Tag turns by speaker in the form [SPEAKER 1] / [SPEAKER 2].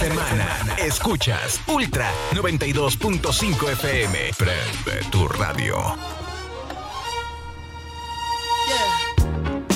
[SPEAKER 1] semana. Escuchas Ultra 92.5 FM. Prende tu radio.